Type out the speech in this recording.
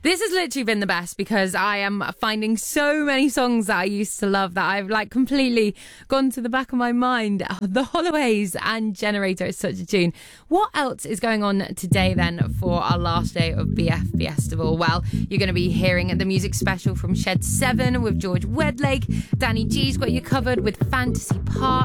This has literally been the best because I am finding so many songs that I used to love that I've like completely gone to the back of my mind. The Holloways and Generator is such a tune. What else is going on today then for our last day of BF Festival? Well, you're going to be hearing the music special from Shed 7 with George Wedlake. Danny G's got you covered with Fantasy Park.